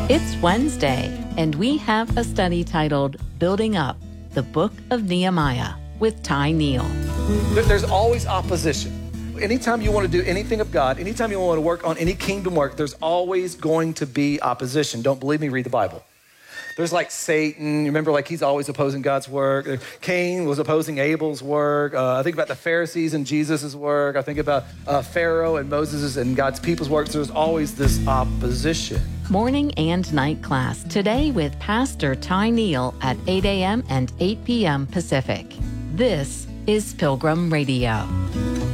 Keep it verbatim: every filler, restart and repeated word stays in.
It's Wednesday, and we have a study titled Building Up, the Book of Nehemiah with Ty Neal. There's always opposition. Anytime you want to do anything of God, anytime you want to work on any kingdom work, there's always going to be opposition. Don't believe me? Read the Bible. There's like Satan. You remember, like he's always opposing God's work. Cain was opposing Abel's work. Uh, I think about the Pharisees and Jesus' work. I think about uh, Pharaoh and Moses' and God's people's work. So there's always this opposition. Morning and night class today with Pastor Ty Neal at eight a.m. and eight p.m. Pacific. This is Pilgrim Radio.